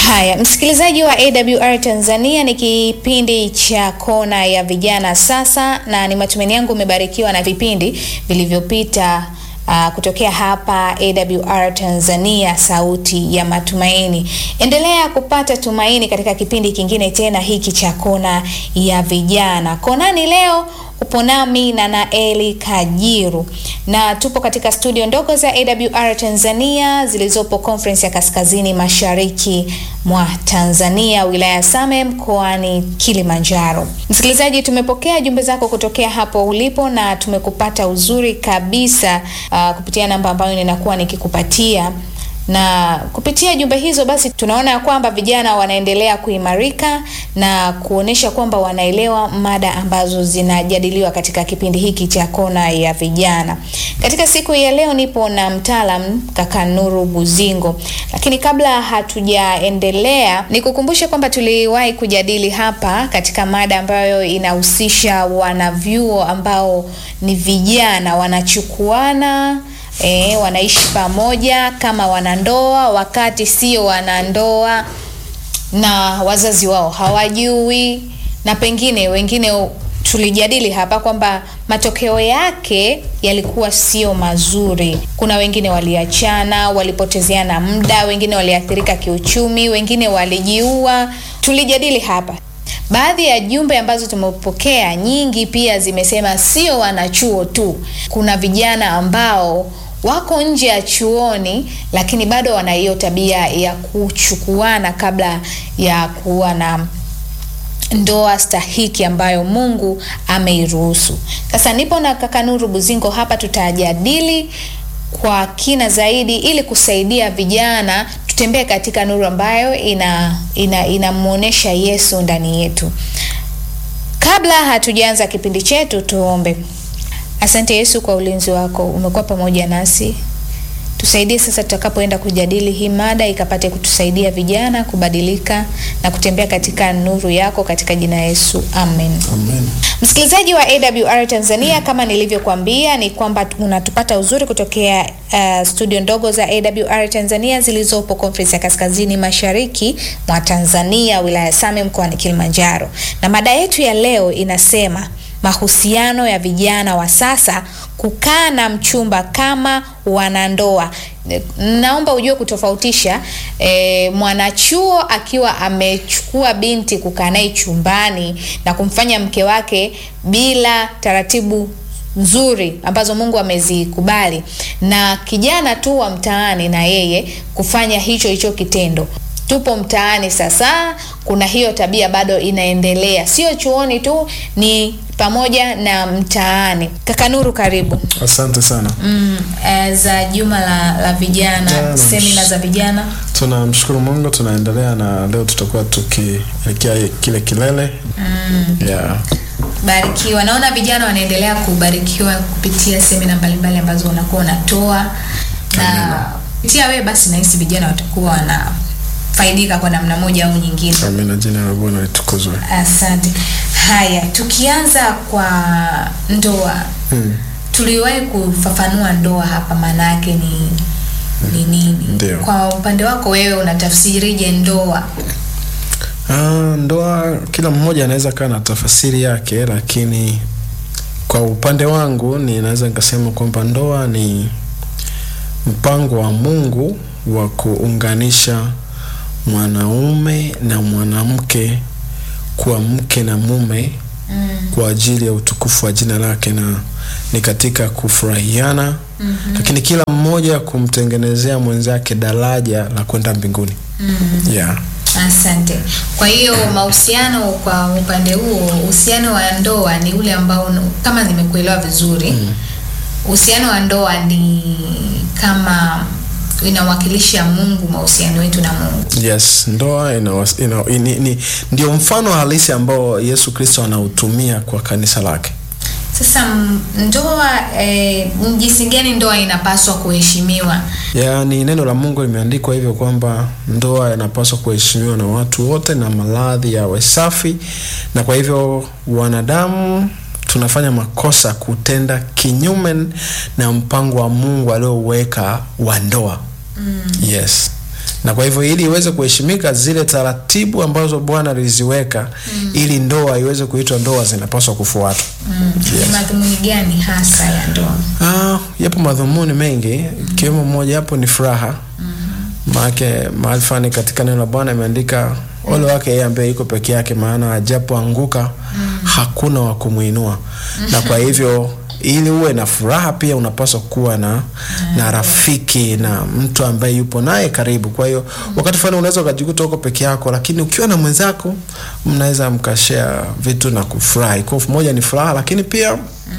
Haya, msikilizaji wa AWR Tanzania, ni kipindi cha Kona ya Vijana sasa, na ni matumaini yangu umebarikiwa na vipindi vilivyopita kutokea hapa AWR Tanzania, sauti ya matumaini. Endelea kupata tumaini katika kipindi kingine tena hiki cha Kona ya Vijana. Konani leo upo nami na Naeli Kajiru, na tupo katika studio ndogo za AWR Tanzania zilizopo Conference ya Kaskazini Mashariki mwa Tanzania, wilaya Same, mkoani Kilimanjaro. Msikilizaji, tumepokea jumbe zako kutokea hapo ulipo na tumekupata uzuri kabisa kupitia namba ambayo ninakuwa nikikupatia. Na kupitia jumbe hizo basi tunaona kwamba vijana wanaendelea kuimarika na kuonesha kwamba wanaelewa mada ambazo zinajadiliwa katika kipindi hiki cha Kona ya Vijana. Katika siku ya leo nipo na mtaalamu kaka Nuru Buzingo. Lakini kabla hatujaendelea, nikukumbushe kwamba tuliwahi kujadili hapa katika mada ambayo inahusisha wanavyuo ambao ni vijana wanachukuana wanaishi pamoja kama wanandoa wakati sio wanandoa, na wazazi wao hawajui, na pengine wengine tulijadili hapa kwamba matokeo yake yalikuwa sio mazuri. Kuna wengine waliachana, walipotezeana muda, wengine waliathirika kiuchumi, wengine walijiua. Tulijadili hapa. Baadhi ya jumbe ambazo tumepokea nyingi pia zimesema sio wanachuo tu, kuna vijana ambao wako nje ya chuoni lakini bado wana hiyo tabia ya kuchukuana kabla ya kuwa na ndoa stahiki ambayo Mungu ameiruhusu. Sasa nipo na kaka Nuru Buzingo hapa, tutajadili kwa kina zaidi ili kusaidia vijana tutembee katika nuru ambayo inamuonesha Yesu ndani yetu. Kabla hatujaanza kipindi chetu, tuombe. Asante Yesu kwa ulinzi wako, umekuwa pamoja nasi. Tusaidie sasa tutakapoenda kujadili hii mada ikapate kutusaidia vijana kubadilika na kutembea katika nuru yako, katika jina Yesu, amen. Amen. Msikilizaji wa AWR Tanzania, kama nilivyokuambia ni kwamba unatupata uzuri kutokea studio ndogo za AWR Tanzania zilizopo Conference ya Kaskazini Mashariki mwa Tanzania, wilaya Same, mkoani Kilimanjaro. Na mada yetu ya leo inasema mahusiano ya vijana wa sasa, kukaa na mchumba kama wanandoa. Naomba ujue kutofautisha mwanachuo akiwa amechukua binti kukaa naye chumbani na kumfanya mke wake bila taratibu nzuri ambazo Mungu amezikubali, na kijana tu wa mtaani na yeye kufanya hicho kitendo. Tupo mtaani sasa, kuna hiyo tabia bado inaendelea, sio chuoni tu, ni pamoja na mtaani. Kaka Nuru, karibu. Asante sana. Za juma la vijana, semina za vijana. Tunamshukuru Mungu, tunaendelea na leo tutakuwa tukielekea kile kilele. Yeah. Barikiwa. Naona vijana wanaendelea kubarikiwa kupitia semina mbalimbali ambazo unakuwa unatoa. Na kupitia wewe basi nahisi vijana watakuwa na faidika kwa namna moja au nyingine. Amina, jina la Bwana litukuzwe. Asante. Haya, tukianza kwa ndoa. Tuliwahi kufafanua ndoa hapa maana yake ni nini? Ndiyo. Kwa upande wako wewe unatafsirije ndoa? Ndoa kila mmoja anaweza kuwa na tafsiri yake, lakini kwa upande wangu ninaweza nikasema kwamba ndoa ni mpango wa Mungu wa kuunganisha mwanaume na mwanamke kuwa mke na mume kwa ajili ya utukufu wa jina lake, na ni katika kufurahiana, lakini kila mmoja kumtengenezea mwenzake daraja la kwenda mbinguni. Yeah. Asante. Kwa hiyo mahusiano kwa upande huo, uhusiano wa ndoa ni ule ambao kama nimekuelewa vizuri, uhusiano wa ndoa ni kama inawakilisha Mungu, mahusiano yetu na Mungu. Yes, ndoa ndio mfano halisi ambao Yesu Kristo anautumia kwa kanisa lake. Sasa ndoa jinsi gani ndoa inapaswa kuheshimiwa? Yaani neno la Mungu limeandikwa hivyo kwamba ndoa inapaswa kuheshimiwa na watu wote na maradhi yawe safi, na kwa hivyo wanadamu tunafanya makosa kutenda kinyume na mpango wa Mungu alioweka wa ndoa. Yes. Na kwa hivyo ili iweze kuheshimika, zile taratibu ambazo Bwana aliziweka ili ndoa iweze kuitwa ndoa zinapaswa kufuatwa. Yes. Madhumuni gani hasa ya ndoa? Yapo madhumuni mengi, kiwemo moja hapo ni furaha. Maana mahali fulani katika neno la Bwana imeandika ole wake yeye ambaye yuko peke yake, maana ajapoanguka hakuna wa kumuinua. Na kwa hivyo ili uwe na furaha pia unapaswa kuwa na rafiki na mtu ambaye yupo naye karibu. Kwa hiyo wakati fulani unaweza ukajikuta uko peke yako, lakini ukiwa na mwenzako mnaweza mkashare vitu na kufurahi. Kwa hivyo moja ni furaha, lakini pia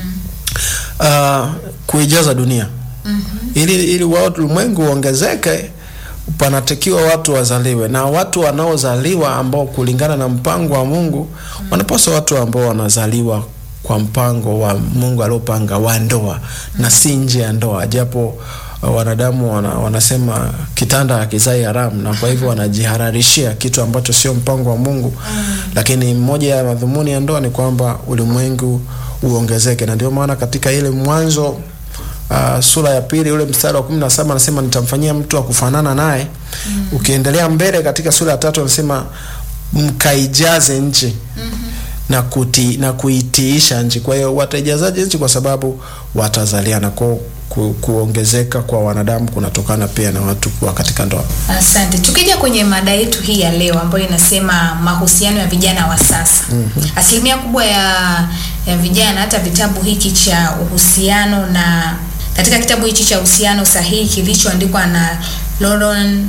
kuijaza dunia. Ili ulimwengu uongezeke, panatakiwa watu wazaliwe, na watu wanaozaliwa ambao kulingana na mpango wa Mungu wanapaswa watu ambao wanazaliwa kwa mpango wa Mungu aliopanga wa ndoa na si nje ya ndoa. Japo wanadamu wanasema kitanda hakizai haramu, na kwa hivyo wanajihararishia kitu ambacho sio mpango wa Mungu. Lakini mmoja ya madhumuni ya ndoa ni kwamba ulimwengu uongezeke, na ndio maana katika ile Mwanzo sura ya 2 ule mstari wa 17 anasema nitamfanyia mtu wa kufanana naye. Ukiendelea mbele katika sura ya 3 anasema mkaijaze nchi na kuitiisha nchi. Kwa hiyo wataijazaje nchi? Kwa sababu watazaliana. Kuongezeka kwa wanadamu kunatokana pia na watu kuwa katika ndoa. Asante. Tukija kwenye mada yetu hii ya leo ambayo inasema mahusiano ya vijana wa sasa. Asilimia kubwa ya vijana, hata vitabu hiki cha uhusiano, na katika kitabu hiki cha uhusiano sahihi kilichoandikwa na Lauren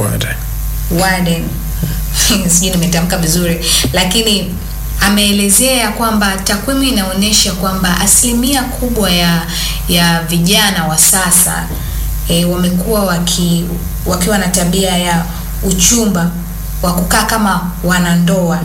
Warden sijui nimetamka vizuri, lakini ameelezea kwamba takwimu inaonyesha kwamba asilimia kubwa ya vijana wa sasa wamekuwa wakiwa na tabia ya uchumba wa kukaa kama wanandoa.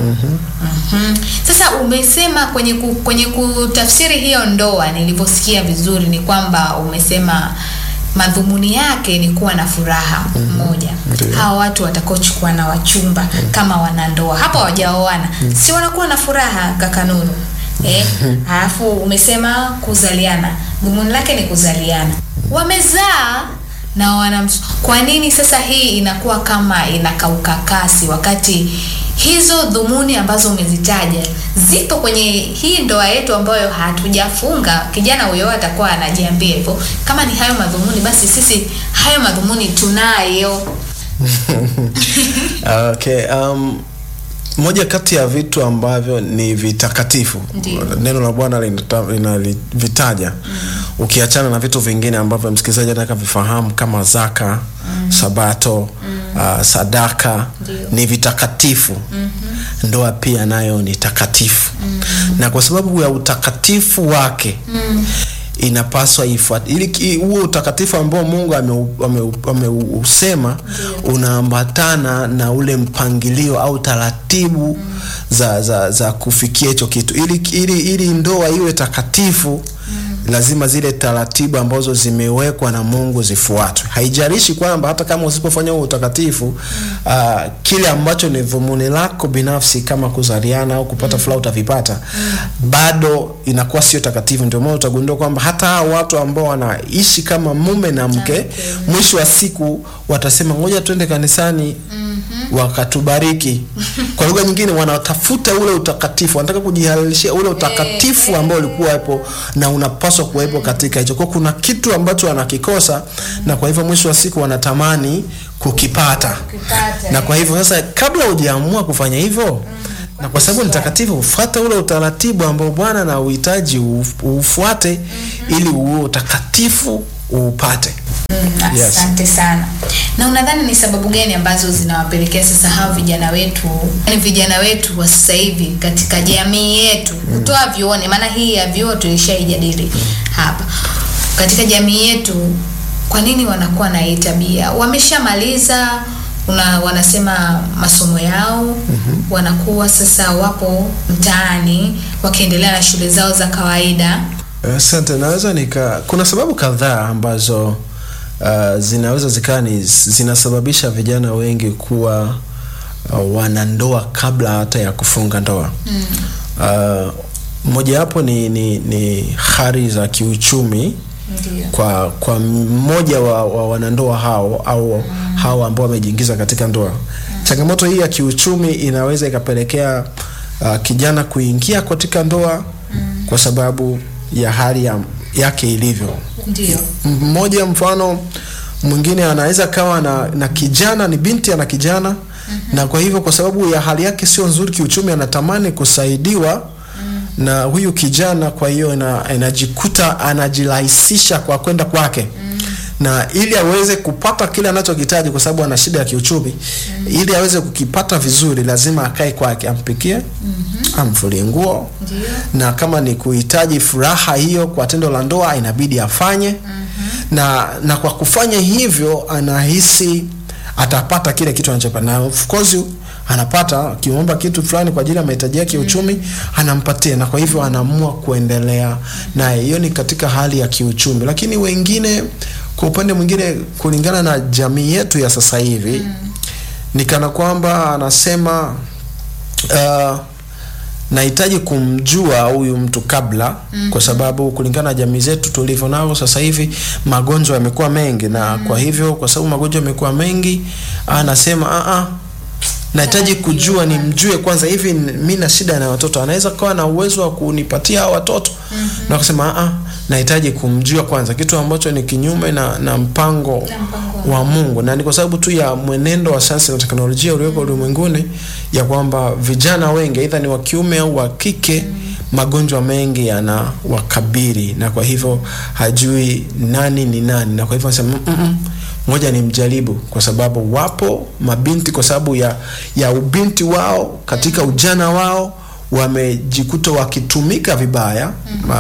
Sasa umesema kwenye kutafsiri hiyo ndoa, nilivyosikia vizuri ni kwamba umesema madhumuni yake ni kuwa na furaha moja. Hawa watu watakochukua na wachumba kama wanandoa, hapa hawajaoana, si wanakuwa na furaha kaka Nuru? Alafu umesema kuzaliana, dhumuni lake ni kuzaliana, wamezaa na kwa nini sasa hii inakuwa kama inakauka kasi, wakati hizo dhumuni ambazo umezitaja zipo kwenye hii ndoa yetu ambayo hatujafunga? Kijana huyo atakuwa anajiambia hivyo, kama ni hayo madhumuni basi sisi hayo madhumuni tunayo. Okay, moja kati ya vitu ambavyo ni vitakatifu, neno la Bwana linavitaja, ukiachana na vitu vingine ambavyo msikilizaji anataka vifahamu kama zaka, sabato, sadaka, ni vitakatifu. Ndoa pia nayo ni takatifu. Na kwa sababu ya utakatifu wake inapaswa ifuate ili huo utakatifu ambao Mungu ameusema unaambatana na ule mpangilio au taratibu za kufikia hicho kitu. Ili ndoa iwe takatifu, lazima zile taratibu ambazo zimewekwa na Mungu zifuatwe. Haijalishi kwamba hata kama usipofanya huo utakatifu, kile ambacho ni dhumuni lako binafsi kama kuzaliana au kupata furaha utavipata, bado inakuwa sio takatifu. Ndio maana utagundua kwamba hata watu ambao wanaishi kama mume na mke, mwisho wa siku watasema ngoja twende kanisani wakatubariki. Kwa lugha nyingine, wanatafuta ule utakatifu, wanataka kujihalalisha ule utakatifu ambao ulikuwa hapo na unapaswa kuwepo katika hicho. Kwa kuna kitu ambacho wanakikosa, na kwa hivyo mwisho wa siku wanatamani kukipata. Na kwa hivyo sasa, kabla hujaamua kufanya hivyo, na kwa sababu ni takatifu, ufuate ule utaratibu ambao Bwana na uhitaji ufuate ili uwe utakatifu upate. Asante sana. Na unadhani ni sababu gani ambazo zinawapelekea sasa hao vijana wetu wa sasa hivi katika jamii yetu kutoa vione, maana hii ya vio tulishaijadili hapa, katika jamii yetu, kwa nini wanakuwa na hii tabia? Wameshamaliza wanasema masomo yao, wanakuwa sasa wapo mtaani wakiendelea na shule zao za kawaida. Asante. Naweza kuna sababu kadhaa ambazo zinaweza zinasababisha vijana wengi kuwa wanandoa kabla hata ya kufunga ndoa. Moja hapo ni hali za kiuchumi kwa mmoja wa wanandoa hao au hao ambao wamejiingiza katika ndoa. Changamoto hii ya kiuchumi inaweza ikapelekea kijana kuingia katika ndoa kwa sababu ya hali yake ilivyo. Ndio. Mmoja mfano mwingine anaweza kawa na kijana, ni binti ana kijana, na kwa hivyo kwa sababu ya hali yake sio nzuri kiuchumi anatamani kusaidiwa na huyu kijana, kwa hiyo inajikuta anajirahisisha kwa kwenda kwake. Na ili aweze kupata kile anachokitaji, kwa sababu ana shida ya kiuchumi, ili aweze kukipata vizuri lazima akae kwake, ampikie, amfulie nguo, na kama ni kuhitaji furaha hiyo kwa tendo la ndoa inabidi afanye. Na kwa kufanya hivyo anahisi atapata kile kitu anachopata, na of course anapata. Kiomba kitu fulani kwa ajili ya mahitaji yake ya uchumi anampatia, na kwa hivyo anaamua kuendelea na hiyo ni katika hali ya kiuchumi. Lakini wengine kwa upande mwingine, kulingana na jamii yetu ya sasa hivi, ni kana kwamba anasema nahitaji kumjua huyu mtu kabla, kwa sababu kulingana na jamii zetu tulivyo nao sasa hivi magonjwa yamekuwa mengi, na kwa hivyo kwa sababu magonjwa yamekuwa mengi anasema nahitaji kujua, nimjue kwanza, hivi mimi na shida na watoto, anaweza kuwa na uwezo wa kunipatia hao watoto. Na kusema nahitaji kumjua kwanza, kitu ambacho ni kinyume na mpango wa Mungu. Na ni kwa sababu tu ya mwenendo wa sayansi na teknolojia ulioko ulimwenguni, ya kwamba vijana wengi aidha ni wa kiume au wa kike, magonjwa mengi yanawakabiri, na kwa hivyo hajui nani ni nani. Na kwa hivyo anasema ngoja nimjaribu, kwa sababu wapo mabinti kwa sababu ya ubinti wao katika ujana wao wamejikuta wakitumika vibaya.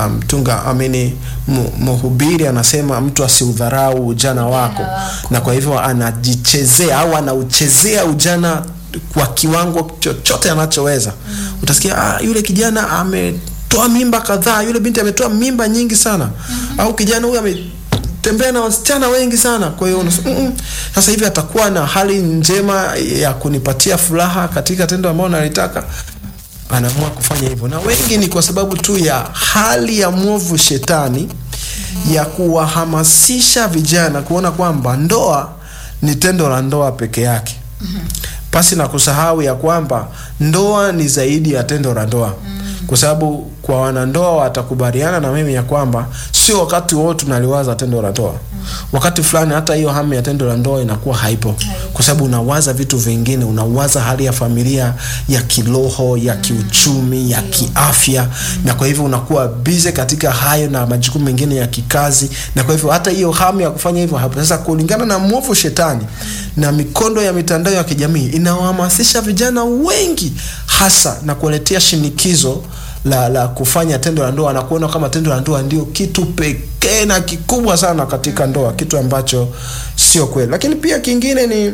Mhubiri anasema mtu asiudharau ujana wako, na kwa hivyo anajichezea au anauchezea ujana kwa kiwango chochote anachoweza. Utasikia yule kijana ametoa mimba kadhaa, yule binti ametoa mimba nyingi sana, au kijana huyu tembea na wasichana wengi sana. Kwa hiyo sasa hivi atakuwa na hali njema ya kunipatia furaha katika tendo ambalo nalitaka, anaamua kufanya hivyo. Na wengi ni kwa sababu tu ya hali ya mwovu shetani ya kuwahamasisha vijana kuona kwamba ndoa ni tendo la ndoa peke yake, pasi na kusahau ya kwamba ndoa ni zaidi ya tendo la ndoa. Kwa sababu kwa wanandoa watakubaliana na mimi ya kwamba sio wakati wote tunaliwaza tendo la ndoa. Wakati fulani hata hiyo hamu ya tendo la ndoa inakuwa haipo, kwa sababu unawaza vitu vingine, unawaza hali ya familia, ya kiroho, ya kiuchumi, ya kiafya, na kwa hivyo unakuwa busy katika hayo na majukumu mengine ya kikazi, na kwa hivyo hata hiyo hamu ya kufanya hivyo hapo. Sasa kulingana na mwovu shetani na mikondo ya mitandao ya kijamii inawahamasisha vijana wengi hasa na kuletea shinikizo la kufanya tendo la ndoa, na kuona kama tendo la ndoa ndio kitu pekee na kikubwa sana katika ndoa, kitu ambacho sio kweli. Lakini pia kingine ni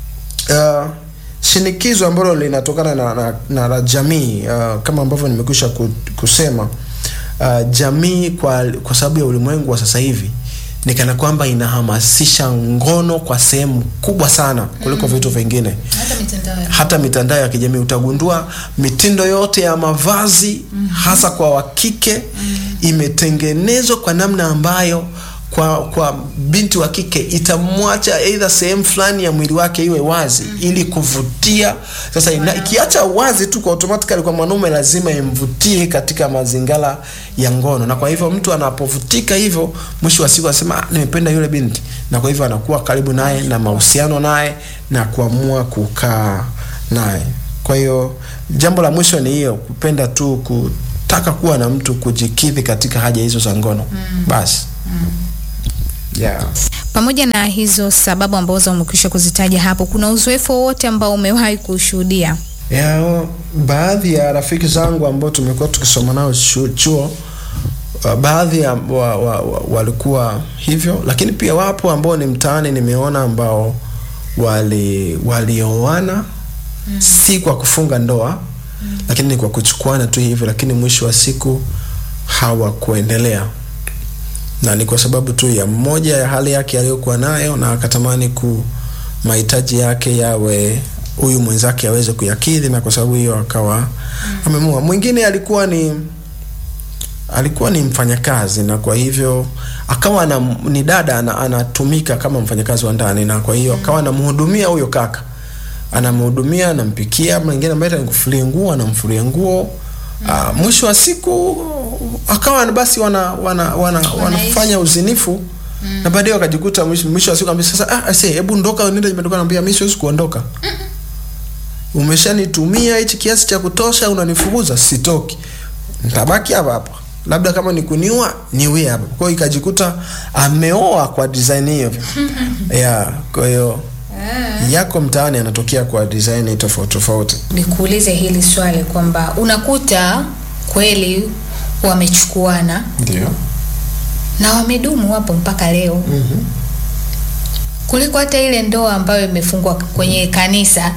shinikizo ambalo linatokana na jamii, kama ambavyo nimekwisha kusema. Jamii kwa sababu ya ulimwengu wa sasa hivi ni kana kwamba inahamasisha ngono kwa sehemu kubwa sana kuliko vitu vingine. Hata mitandao ya kijamii utagundua mitindo yote ya mavazi hasa kwa wakike imetengenezwa kwa namna ambayo kwa binti wa kike itamwacha either sehemu fulani ya mwili wake iwe wazi ili kuvutia. Sasa ikiacha wazi tu kwa automatically kwa mwanaume lazima imvutie katika mazingara ya ngono, na kwa hivyo mtu anapovutika hivyo mwisho wa siku anasema nimependa yule binti, na kwa hivyo anakuwa karibu naye na mahusiano naye na kuamua kukaa naye. Kwa hiyo jambo la mwisho ni hiyo, kupenda tu kutaka kuwa na mtu, kujikidhi katika haja hizo za ngono. Basi. Yeah. Pamoja na hizo sababu ambazo umekwisha kuzitaja hapo, kuna uzoefu wote ambao umewahi kushuhudia? Baadhi ya rafiki zangu ambao tumekuwa tukisoma nao chuo, baadhi ya walikuwa hivyo, lakini pia wapo ambao ni mtaani nimeona ambao walioana si kwa kufunga ndoa, lakini ni kwa kuchukuana tu hivi, lakini mwisho wa siku hawakuendelea. Na ni kwa sababu tu ya mmoja ya hali yake aliyokuwa nayo, na akatamani mahitaji yake yawe huyu mwenzake aweze kuyakidhi, na kwa sababu hiyo akawa amemua. Mwingine alikuwa ni alikuwa ni mfanyakazi, na kwa hivyo akawa ni dada anatumika kama mfanyakazi wa ndani, na kwa hiyo akawa anamhudumia huyo kaka, anamhudumia, anampikia, mwingine ambaye anamfulia nguo, anamfulia nguo. Mwisho wa siku akawa basi wanafanya uzinifu, na baadaye wakajikuta mwisho wa siku ambaye sasa hebu ondoka, nenda nyumbani. Anambia mimi siwezi kuondoka, umeshanitumia hichi kiasi cha kutosha, unanifukuza, sitoki, nitabaki hapa, labda kama ni kuniua niwe hapa. Kwa hiyo ikajikuta ameoa kwa design hiyo. Kwa hiyo yako mtaani anatokea kwa design tofauti. Nikuulize hili swali kwamba unakuta kweli wamechukuana, ndio, na wamedumu hapo mpaka leo. Kuliko hata ile ndoa ambayo imefungwa kwenye kanisa.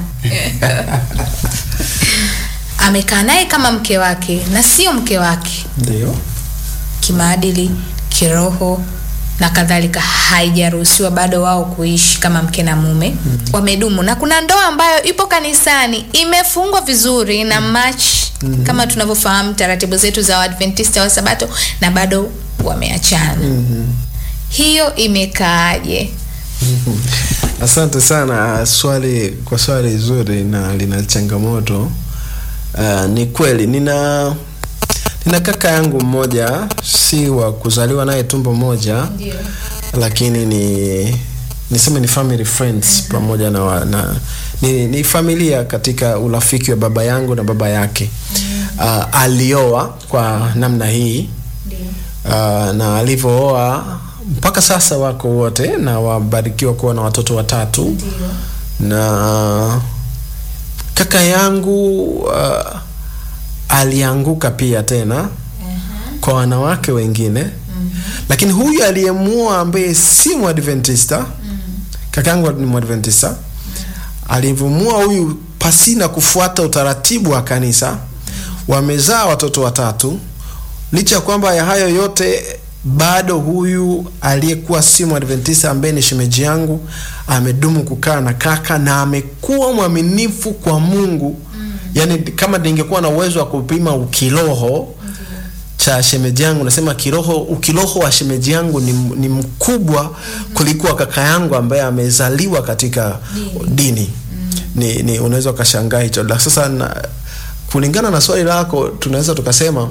Amekaa naye kama mke wake na sio mke wake. Ndio. Kimaadili, kiroho na kadhalika, haijaruhusiwa bado wao kuishi kama mke na mume. Wamedumu. Na kuna ndoa ambayo ipo kanisani, imefungwa vizuri na match kama tunavyofahamu taratibu zetu za Adventista wa Sabato, na bado wameachana. Hiyo imekaaje? Asante sana kwa swali zuri na lina changamoto. Ni kweli nina kaka yangu mmoja, si wa kuzaliwa naye tumbo moja. Ndio. Lakini niseme ni family friends pamoja na ni familia katika urafiki wa baba yangu na baba yake. Alioa kwa namna hii. Ndio. Na alivyooa mpaka sasa wako wote na wabarikiwa kuwa na watoto 3. Ndio. Na kaka yangu alianguka pia tena kwa wanawake wengine. Lakini huyu aliyemuoa ambaye si Mwadventista, kaka yangu ni Mwadventista, alivyomuoa huyu pasina kufuata utaratibu wa kanisa, wamezaa watoto 3. Licha kwamba ya hayo yote, bado huyu aliyekuwa si Mwadventista ambaye ni shemeji yangu amedumu kukaa na kaka, na amekuwa mwaminifu kwa Mungu. Yani kama ningekuwa na uwezo wa kupima ukiroho cha shemeji yangu, nasema ukiroho wa shemeji yangu ni mkubwa kuliko kaka yangu ambaye amezaliwa katika dini. Ni unaweza ukashangaa hicho. Sasa kulingana na swali lako, tunaweza tukasema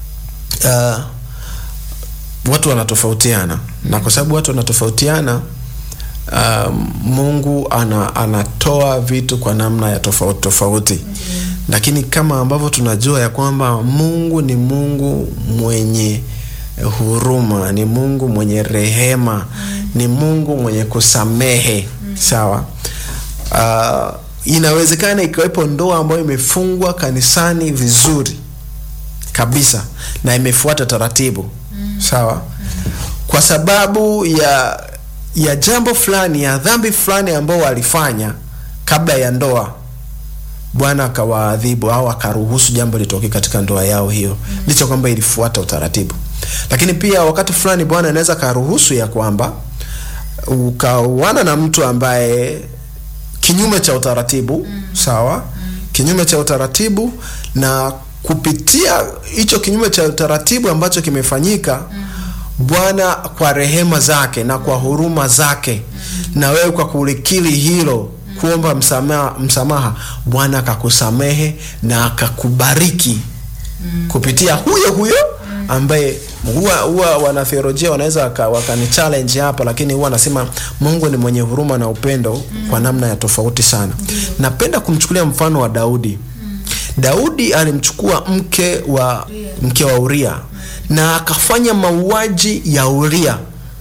watu wanatofautiana, na kwa sababu watu wanatofautiana, Mungu anatoa vitu kwa namna ya tofauti. Lakini kama ambavyo tunajua ya kwamba Mungu ni Mungu mwenye huruma, ni Mungu mwenye rehema, ni Mungu mwenye kusamehe. Sawa. Inawezekana ikawepo ndoa ambayo imefungwa kanisani vizuri kabisa na imefuata taratibu. Sawa. Kwa sababu ya jambo fulani, ya dhambi fulani ambao walifanya kabla ya ndoa, Bwana akawaadhibu au akaruhusu jambo litokee katika ndoa yao hiyo, licha kwamba ilifuata utaratibu. Lakini pia wakati fulani Bwana anaweza karuhusu ya kwamba ukaoana na mtu ambaye kinyume cha utaratibu. Sawa. Kinyume cha utaratibu, na kupitia hicho kinyume cha utaratibu ambacho kimefanyika, Bwana kwa rehema zake na kwa huruma zake, na wewe kwa kulikiri hilo, kuomba msamaha, Bwana akakusamehe na akakubariki kupitia huyo ambaye huwa wanatheolojia wanaweza wakani challenge hapa, lakini huwa nasema Mungu ni mwenye huruma na upendo kwa namna ya tofauti sana. Napenda kumchukulia mfano wa Daudi. Daudi alimchukua mke wa Uria na akafanya mauaji ya Uria.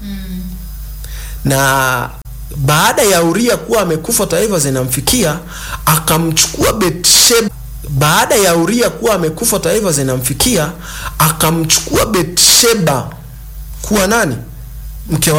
Na baada ya Uria kuwa amekufa, taarifa zinamfikia, akamchukua Bathsheba. Baada ya Uria kuwa amekufa, taarifa zinamfikia, akamchukua Bathsheba kuwa nani? Mke